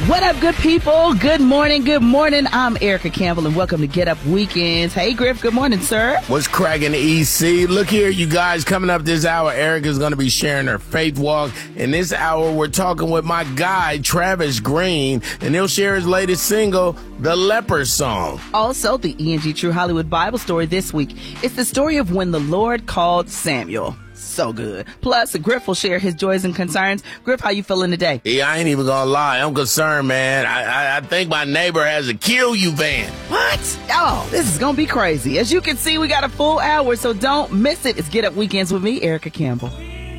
What up, good people? Good morning. Good morning. I'm Erica Campbell, and welcome to Get Up Weekends. Hey, Griff. Good morning, sir. What's cracking, EC? Look here, you guys. Coming up this hour, Erica's going to be sharing her faith walk. In this hour, we're talking with my guy, Travis Green, and he'll share his latest single, The Leper Song. Also, the ENG True Hollywood Bible story this week. It's the story of when the Lord called Samuel. So good. Plus, Griff will share his joys and concerns. Griff, how you feeling today? Yeah, I ain't even gonna lie. I'm concerned, man. I think my neighbor has a kill you van. What? Oh, this is gonna be crazy. As you can see, we got a full hour, so don't miss it. It's Get Up Weekends with me, Erica Campbell.